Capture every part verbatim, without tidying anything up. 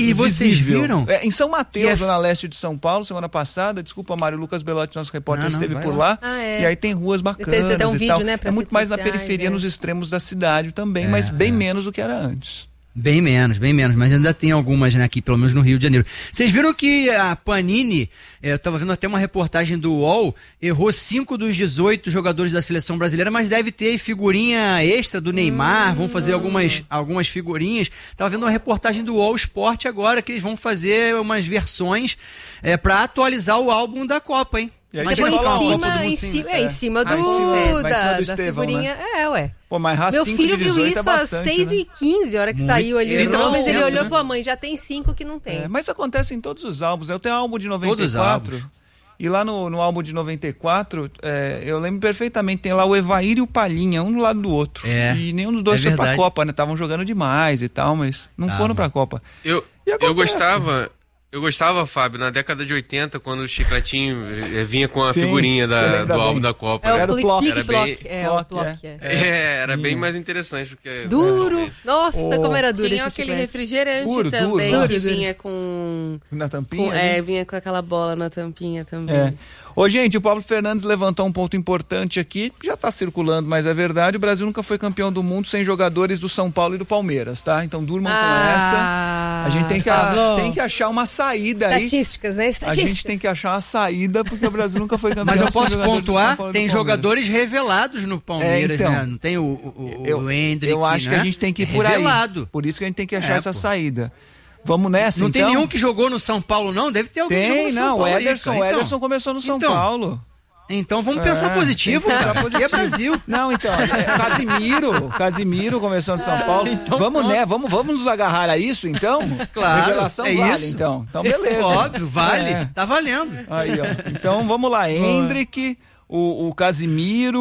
e vocês visível. viram? É, em São Mateus, é... zona leste de São Paulo, semana passada, desculpa, Mário, Lucas Belotti, nosso repórter, não, não, esteve por lá. lá ah, é. E aí tem ruas bacanas fez até um e vídeo, tal. Né, é muito mais sociais, na periferia, é. nos extremos da cidade também, É, mas bem é. menos do que era antes. Bem menos, bem menos, mas ainda tem algumas, né, aqui, pelo menos no Rio de Janeiro. Vocês viram que a Panini, é, eu tava vendo até uma reportagem do U O L, errou cinco dos dezoito jogadores da seleção brasileira, mas deve ter figurinha extra do Neymar, hum, vão fazer algumas, algumas figurinhas. Tava vendo uma reportagem do U O L Sport agora, que eles vão fazer umas versões é, para atualizar o álbum da Copa, hein? Você põe em cima, em cima, é, em cima do, ah, da, da Estevão, figurinha. Né? É, ué. Pô, mas meu filho viu isso é bastante, às seis e quinze, né? a hora que Muito saiu ali. Então, mas ele olhou e né? falou, mãe, já tem cinco que não tem. É, mas acontece em todos os álbuns. Eu tenho álbum de noventa e quatro. E lá no, no álbum de noventa e quatro, é, eu lembro perfeitamente, tem lá o Evair e o Palhinha, um do lado do outro. É, e nenhum dos dois é foi verdade. pra Copa, né? Estavam jogando demais e tal, mas não ah, foram pra Copa. Eu, eu gostava... Eu gostava, Fábio, na década de oitenta, quando o Chicletinho vinha com a Sim, figurinha da, do bem. álbum da Copa. É o era o Plock. Era bem... É, o Plock, é. é, era bem mais interessante. Porque, duro! É, Nossa, oh. como era duro. Tinha aquele chiclete. refrigerante duro, também, duro, que duro. vinha com... Na tampinha? Com, é, vinha com aquela bola na tampinha também. É. Ô, gente, o Pablo Fernandes levantou um ponto importante aqui, já está circulando, mas é verdade, o Brasil nunca foi campeão do mundo sem jogadores do São Paulo e do Palmeiras, tá? Então durmam ah, com essa. A gente tem que, a, tem que achar uma saída aí. Estatísticas, né? Estatísticas. A gente tem que achar uma saída, porque o Brasil nunca foi campeão. Mas eu posso pontuar, tem do jogadores revelados no Palmeiras, é, então, né? Não tem o, o, eu, o Hendrick, Eu acho né? que a gente tem que ir por revelado. aí. Por isso que a gente tem que achar é, essa pô. saída. Vamos nessa, não então? Não tem nenhum que jogou no São Paulo, não? Deve ter alguém tem, que jogou no São não, Paulo. O Ederson, aí, o então. Ederson começou no São então, Paulo. Então vamos pensar é, positivo, cara. Aqui é Brasil. Não, então, é, Casimiro, Casimiro começou no São Paulo. Então, vamos, pronto. né? Vamos, vamos nos agarrar a isso, então? Claro. Revelação é vale, isso. então. Então, beleza. Óbvio, vale. É. Tá valendo. Aí, ó. Então, vamos lá. Hendrick, o, o Casimiro,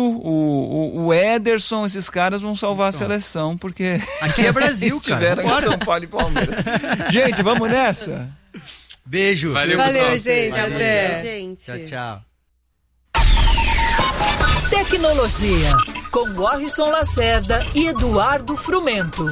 o, o, o Ederson, esses caras vão salvar então. a seleção, porque... Aqui é Brasil, cara. Estiveram em São Paulo e Palmeiras. Gente, vamos nessa? Beijo. Valeu, Valeu pessoal. gente. Valeu, Até. gente. Tchau, tchau. Tecnologia, com Warrison Lacerda e Eduardo Frumento.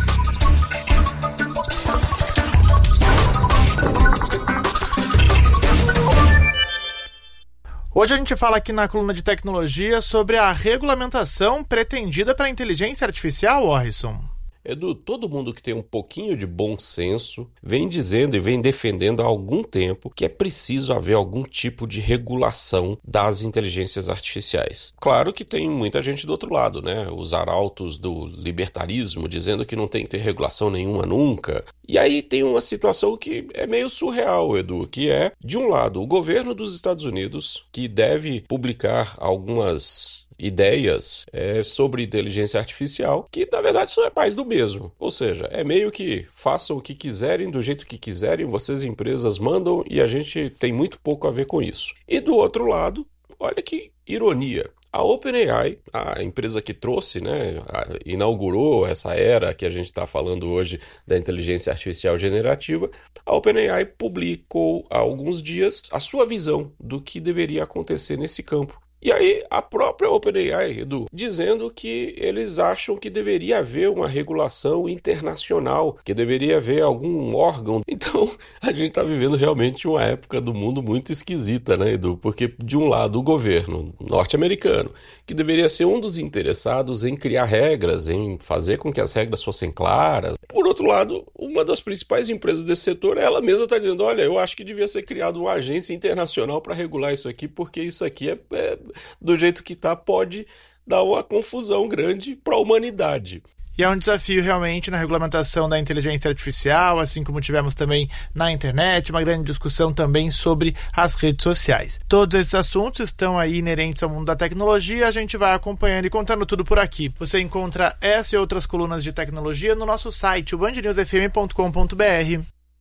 Hoje a gente fala aqui na coluna de tecnologia sobre a regulamentação pretendida para a inteligência artificial, Warrison. Edu, todo mundo que tem um pouquinho de bom senso vem dizendo e vem defendendo há algum tempo que é preciso haver algum tipo de regulação das inteligências artificiais. Claro que tem muita gente do outro lado, né? Os arautos do libertarismo dizendo que não tem que ter regulação nenhuma nunca. E aí tem uma situação que é meio surreal, Edu, que é, de um lado, o governo dos Estados Unidos, que deve publicar algumas ideias é, sobre inteligência artificial, que na verdade isso é mais do mesmo. Ou seja, é meio que façam o que quiserem, do jeito que quiserem, vocês empresas mandam e a gente tem muito pouco a ver com isso. E do outro lado, olha que ironia. A OpenAI, a empresa que trouxe, né, inaugurou essa era que a gente está falando hoje da inteligência artificial generativa, a OpenAI publicou há alguns dias a sua visão do que deveria acontecer nesse campo. E aí a própria OpenAI, Edu, dizendo que eles acham que deveria haver uma regulação internacional, que deveria haver algum órgão. Então a gente está vivendo realmente uma época do mundo muito esquisita, né, Edu? Porque de um lado o governo norte-americano, que deveria ser um dos interessados em criar regras, em fazer com que as regras fossem claras. Por outro lado, uma das principais empresas desse setor, ela mesma está dizendo, olha, eu acho que devia ser criada uma agência internacional para regular isso aqui, porque isso aqui é... é do jeito que está, pode dar uma confusão grande para a humanidade. E é um desafio realmente na regulamentação da inteligência artificial, assim como tivemos também na internet, uma grande discussão também sobre as redes sociais. Todos esses assuntos estão aí inerentes ao mundo da tecnologia, a gente vai acompanhando e contando tudo por aqui. Você encontra essa e outras colunas de tecnologia no nosso site, o band news f m ponto com ponto b r.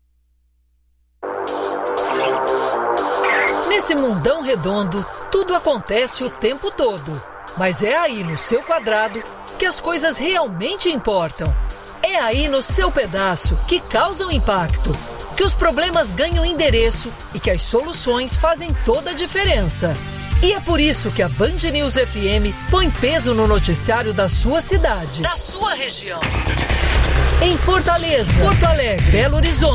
Nesse mundão redondo, tudo acontece o tempo todo. Mas é aí no seu quadrado que as coisas realmente importam. É aí no seu pedaço que causam impacto, que os problemas ganham endereço e que as soluções fazem toda a diferença. E é por isso que a Band News F M põe peso no noticiário da sua cidade, da sua região. Em Fortaleza, Porto Alegre, Belo Horizonte,